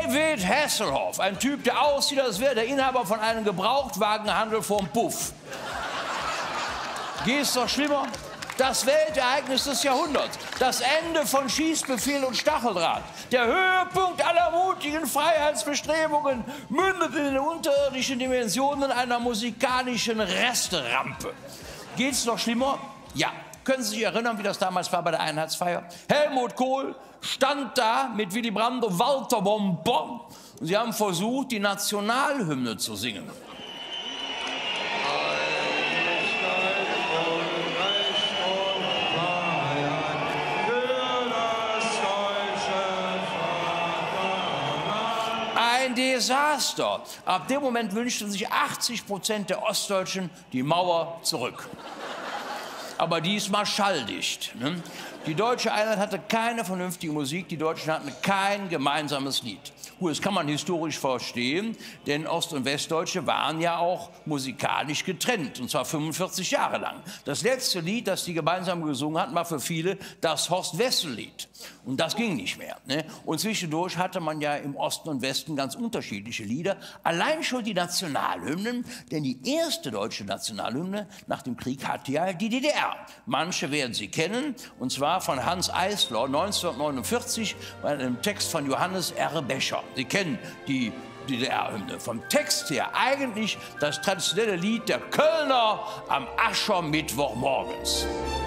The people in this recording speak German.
David Hasselhoff, ein Typ, der aussieht, als wäre der Inhaber von einem Gebrauchtwagenhandel vom Puff. Geht's doch schlimmer? Das Weltereignis des Jahrhunderts, das Ende von Schießbefehl und Stacheldraht, der Höhepunkt aller mutigen Freiheitsbestrebungen mündet in den unterirdischen Dimensionen einer musikalischen Resterampe. Geht's noch schlimmer? Ja. Können Sie sich erinnern, wie das damals war bei der Einheitsfeier? Helmut Kohl stand da mit Willy Brandt und Walter Bomber und sie haben versucht, die Nationalhymne zu singen. Ein Desaster. Ab dem Moment wünschten sich 80% der Ostdeutschen die Mauer zurück. Aber diesmal schalldicht. Ne? Die deutsche Einheit hatte keine vernünftige Musik, die Deutschen hatten kein gemeinsames Lied. Gut, das kann man historisch verstehen, denn Ost- und Westdeutsche waren ja auch musikalisch getrennt, und zwar 45 Jahre lang. Das letzte Lied, das die gemeinsam gesungen hatten, war für viele das Horst-Wessel-Lied. Und das ging nicht mehr. Ne? Und zwischendurch hatte man ja im Osten und Westen ganz unterschiedliche Lieder. Allein schon die Nationalhymnen, denn die erste deutsche Nationalhymne nach dem Krieg hatte ja die DDR. Manche werden sie kennen, und zwar von Hanns Eisler 1949 bei einem Text von Johannes R. Becher. Sie kennen die DDR-Hymne. Vom Text her eigentlich das traditionelle Lied der Kölner am Aschermittwoch morgens.